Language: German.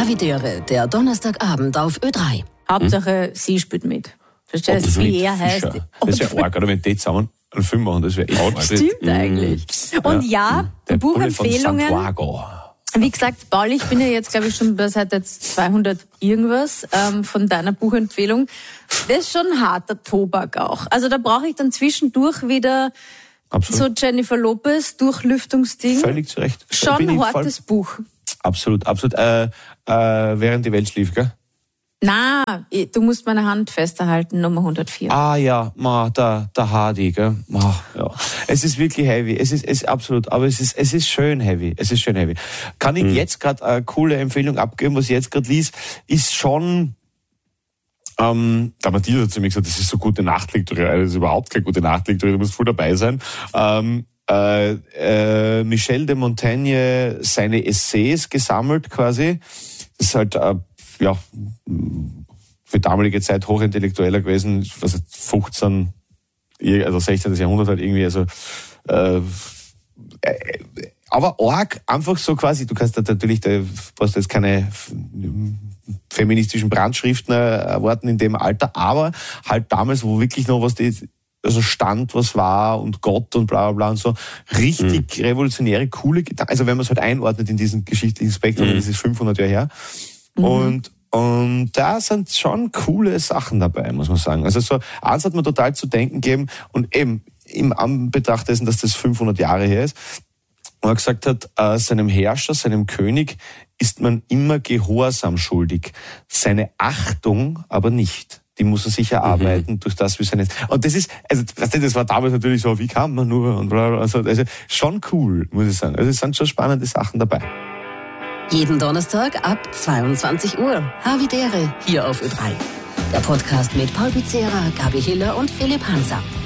Havidere, der Donnerstagabend auf Ö3. Hauptsache, sie spielt mit. Verstehst du, wie er heißt? Das wäre arg, oder wenn die zusammen einen Film machen, das wäre echt arg. Stimmt eigentlich. Und ja, die Buchempfehlungen. Wie gesagt, Paul, ich bin ja jetzt, glaube ich, schon seit jetzt 200 irgendwas von deiner Buchempfehlung. Das ist schon harter Tobak auch. Also da brauche ich dann zwischendurch wieder so Jennifer Lopez Durchlüftungsding. Völlig zu Recht. Schon ein hartes Buch. Absolut. Während die Welt schlief, gell? Na, du musst meine Hand festhalten, Nummer 104. Ah ja, der Hardy, gell? Ja. Es ist wirklich heavy. Es ist absolut, aber es ist schön heavy. Es ist schön heavy. Kann ich jetzt gerade eine coole Empfehlung abgeben, was ich jetzt gerade lies, ist schon, der Matthias hat zu mir gesagt, das ist so gute Nachtlektüre. Das ist überhaupt keine gute Nachtlektüre, du musst voll dabei sein. Michel de Montaigne, seine Essays gesammelt quasi. Das ist halt, für damalige Zeit hochintellektueller gewesen, was 16. Jahrhundert halt irgendwie, also, aber arg, einfach so quasi, du kannst da natürlich, brauchst jetzt keine feministischen Brandschriften erwarten in dem Alter, aber halt damals, wo wirklich noch was stand, was war und Gott und bla bla bla und so, richtig revolutionäre, coole Gedanken, also wenn man es halt einordnet in diesen geschichtlichen Spektrum, das ist 500 Jahre her. Und da sind schon coole Sachen dabei, muss man sagen. Also so, eins hat mir total zu denken gegeben und eben im Anbetracht dessen, dass das 500 Jahre her ist, wo er gesagt hat, seinem Herrscher, seinem König ist man immer Gehorsam schuldig. Seine Achtung aber nicht. Die muss er sich erarbeiten durch das, wie seine... Und das ist, also das war damals natürlich so, wie kann man nur und bla bla, also schon cool, muss ich sagen. Also es sind schon spannende Sachen dabei. Jeden Donnerstag ab 22 Uhr. Havidere, hier auf Ö3. Der Podcast mit Paul Pizzera, Gabi Hiller und Philipp Hanser.